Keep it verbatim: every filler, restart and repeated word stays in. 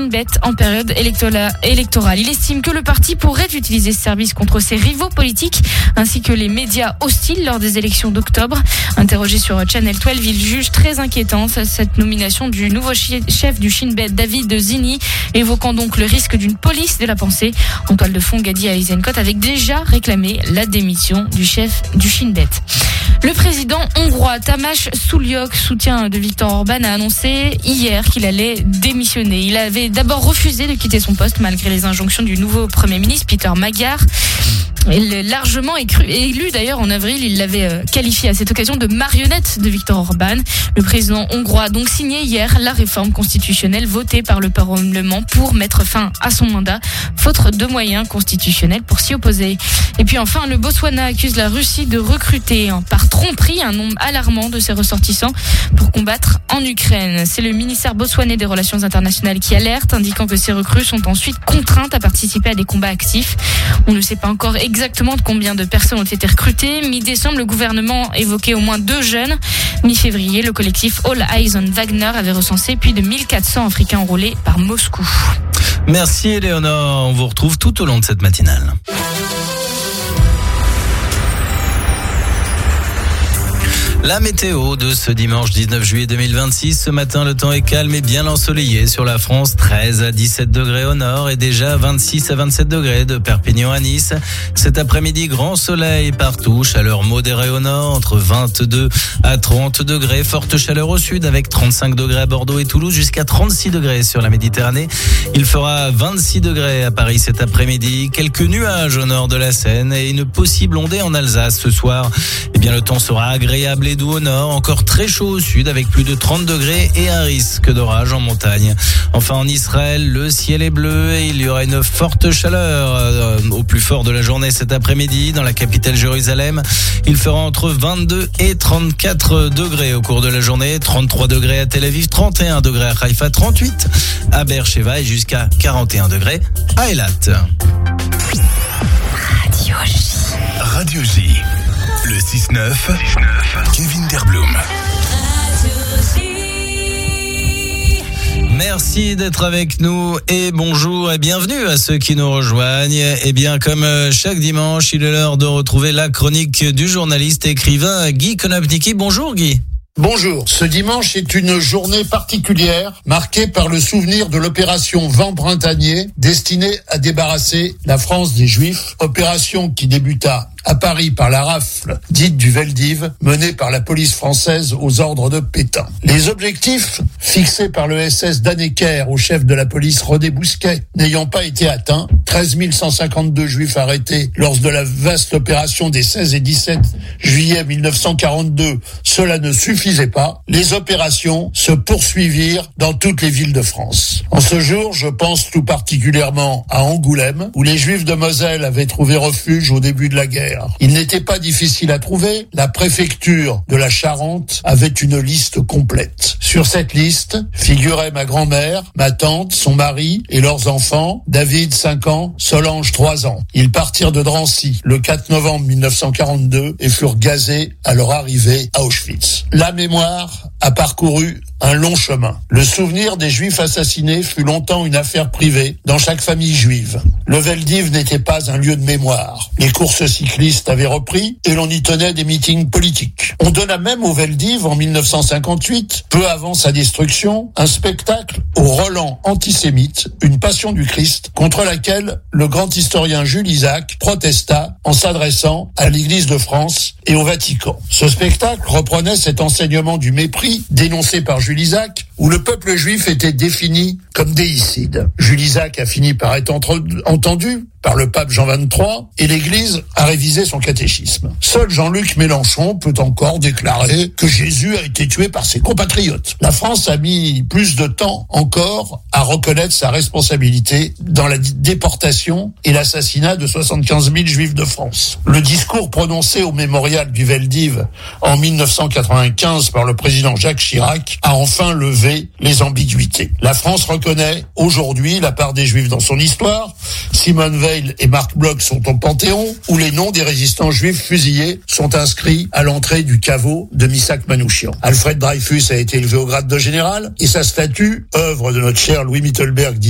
Shin Bet en période électorale. Il estime que le parti pourrait utiliser ce service contre ses rivaux politiques ainsi que les médias hostiles lors des élections d'octobre. Interrogé sur Channel douze, il juge très inquiétante cette nomination du nouveau chef du Shin Bet, David Zini, évoquant donc le risque d'une police de la pensée. En toile de fond, Gadi Eisenkot avait déjà réclamé la démission du chef du Shin Bet. Le président hongrois Tamás Sulyok, soutien de Viktor Orban, a annoncé hier qu'il allait démissionner. Il avait d'abord refusé de quitter son poste malgré les injonctions du nouveau Premier ministre Peter Magyar. Il largement élu d'ailleurs en avril, il l'avait qualifié à cette occasion de marionnette de Viktor Orban. Le président hongrois a donc signé hier la réforme constitutionnelle votée par le Parlement pour mettre fin à son mandat, faute de moyens constitutionnels pour s'y opposer. Et puis enfin, le Botswana accuse la Russie de recruter par tromperie un nombre alarmant de ses ressortissants pour combattre en Ukraine. C'est le ministère botswanais des Relations internationales qui alerte, indiquant que ces recrues sont ensuite contraintes à participer à des combats actifs. On ne sait pas encore exactement de combien de personnes ont été recrutées. Mi-décembre, le gouvernement évoquait au moins deux jeunes. Mi-février, le collectif All Eyes on Wagner avait recensé plus de mille quatre cents Africains enrôlés par Moscou. Merci Éléonore, on vous retrouve tout au long de cette matinale. La météo de ce dimanche dix-neuf juillet deux mille vingt-six. Ce matin, le temps est calme et bien ensoleillé sur la France. treize à dix-sept degrés au nord et déjà vingt-six à vingt-sept degrés de Perpignan à Nice. Cet après-midi, grand soleil partout. Chaleur modérée au nord, entre vingt-deux à trente degrés. Forte chaleur au sud avec trente-cinq degrés à Bordeaux et Toulouse jusqu'à trente-six degrés sur la Méditerranée. Il fera vingt-six degrés à Paris cet après-midi. Quelques nuages au nord de la Seine et une possible ondée en Alsace ce soir. Eh bien, le temps sera agréable et doux au nord, encore très chaud au sud avec plus de trente degrés et un risque d'orage en montagne. Enfin en Israël, le ciel est bleu et il y aura une forte chaleur euh, au plus fort de la journée cet après-midi dans la capitale Jérusalem. Il fera entre vingt-deux et trente-quatre degrés au cours de la journée, trente-trois degrés à Tel Aviv, trente et un degrés à Haïfa, trente-huit à Beersheva et jusqu'à quarante et un degrés à Eilat. Radio J. Radio J. Le six neuf, Kevin Derblum. Merci d'être avec nous et bonjour et bienvenue à ceux qui nous rejoignent. Et bien, comme chaque dimanche, il est l'heure de retrouver la chronique du journaliste et écrivain Guy Konopnicki. Bonjour Guy. Bonjour. Ce dimanche est une journée particulière marquée par le souvenir de l'opération Vent printanier destinée à débarrasser la France des Juifs, opération qui débuta à Paris par la rafle dite du Veldiv, menée par la police française aux ordres de Pétain. Les objectifs fixés par le S S Dannecker au chef de la police René Bousquet n'ayant pas été atteints, treize mille cent cinquante-deux juifs arrêtés lors de la vaste opération des seize et dix-sept juillet mille neuf cent quarante-deux, cela ne suffisait pas. Les opérations se poursuivirent dans toutes les villes de France. En ce jour, je pense tout particulièrement à Angoulême, où les juifs de Moselle avaient trouvé refuge au début de la guerre. Il n'était pas difficile à trouver. La préfecture de la Charente avait une liste complète. Sur cette liste figuraient ma grand-mère, ma tante, son mari et leurs enfants, David, cinq ans, Solange, trois ans. Ils partirent de Drancy le quatre novembre mille neuf cent quarante-deux et furent gazés à leur arrivée à Auschwitz. La mémoire a parcouru un long chemin. Le souvenir des Juifs assassinés fut longtemps une affaire privée dans chaque famille juive. Le Veldiv n'était pas un lieu de mémoire. Les courses cyclistes avaient repris et l'on y tenait des meetings politiques. On donna même au Veldiv en mille neuf cent cinquante-huit, peu avant sa destruction, un spectacle au Roland antisémite, une passion du Christ, contre laquelle le grand historien Jules Isaac protesta en s'adressant à l'Église de France et au Vatican. Ce spectacle reprenait cet enseignement du mépris dénoncé par Jules Isaac, où le peuple juif était défini comme déicide. Jules Isaac a fini par être entre- entendu par le pape Jean vingt-trois et l'Église a révisé son catéchisme. Seul Jean-Luc Mélenchon peut encore déclarer que Jésus a été tué par ses compatriotes. La France a mis plus de temps encore à reconnaître sa responsabilité dans la déportation et l'assassinat de soixante-quinze mille Juifs de France. Le discours prononcé au mémorial du Veldiv en mille neuf cent quatre-vingt-quinze par le président Jacques Chirac a enfin levé les ambiguïtés. La France reconnaît aujourd'hui la part des Juifs dans son histoire. Simone Veil et Marc Bloch sont au Panthéon, où les noms des résistants juifs fusillés sont inscrits à l'entrée du caveau de Missak Manouchian. Alfred Dreyfus a été élevé au grade de général et sa statue, œuvre de notre cher Louis Mittelberg,